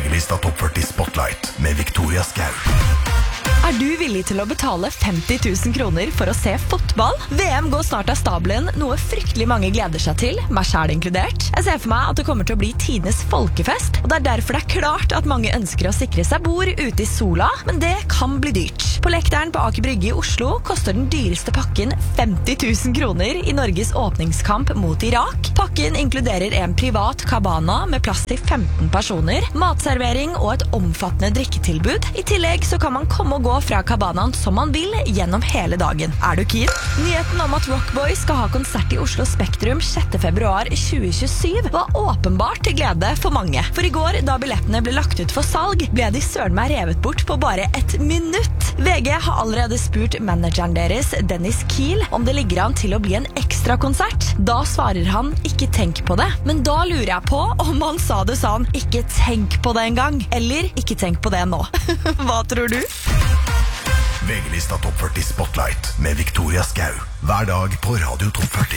VG-lista Topp 40 Spotlight med Victoria Skau. Du villig til å betale 50 000 kroner for å se fotball? VM går snart av stabelen, noe fryktelig mange gleder seg til, meg selv inkludert. Jeg ser for meg at det kommer til å bli tidenes folkefest, og det er derfor det er klart at mange ønsker å sikre seg bord ute i sola, men det kan bli dyrt. På Lekteren på Aker Brygge i Oslo koster den dyreste pakken 50 000 kroner i Norges åpningskamp mot Irak. Pakken inkluderer en privat cabana med plass til 15 personer, matservering og et omfattende drikketilbud. I tillegg så kan man komme og gå fra cabanaen som man vil gjennom hele dagen. Er du keen? Nyheten om at Rockboy skal ha konsert i Oslo Spektrum 6. februar 2027 var åpenbart til glede for mange. For i går, da billettene ble lagt ut for salg, ble de søren meg revet bort på bare 1 minutt. VG har allerede spurt manageren deres, Dennis Kiel, om det ligger an til å bli en ekstra konsert. Da svarer han, ikke tenk på det. Men da lurer jeg på om han sa det sånn, ikke tenk på det en gang, eller ikke tenk på det nå. Hva tror du? VG-lista Topp 40 Spotlight med Victoria Skau. Hver dag på Radio Topp 40.